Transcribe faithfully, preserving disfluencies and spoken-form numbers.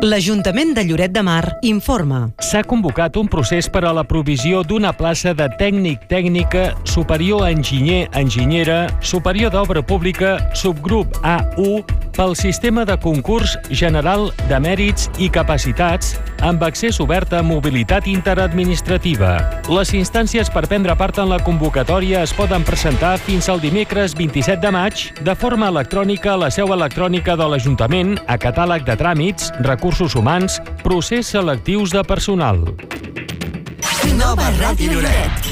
L'Ajuntament de Lloret de Mar informa. S'ha convocat un procés per a la provisió d'una plaça de tècnic tècnica, superior a enginyer enginyera, superior d'obra pública, subgrup A u, pel sistema de concurs general de mèrits i capacitats amb accés obert a mobilitat interadministrativa. Les instàncies per prendre part en la convocatòria es poden presentar fins al dimecres vint-i-set de maig de forma electrònica a la seu electrònica de l'Ajuntament, a catàleg de tràmits, recursos humans, procés selectius de personal. Nova Ràdio Lloret.